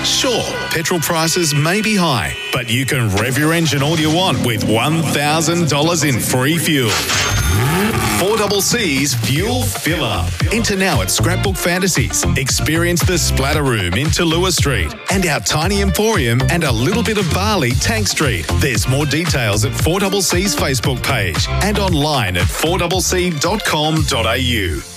Sure, petrol prices may be high, but you can rev your engine all you want with $1,000 in free fuel. 4CC's Fuel Fill Up. Enter now at Scrapbook Fantasies. Experience the Splatter Room in Tallulah Street and our Tiny Emporium and a little bit of Bali, Tank Street. There's more details at 4CC's Facebook page and online at 4cc.com.au.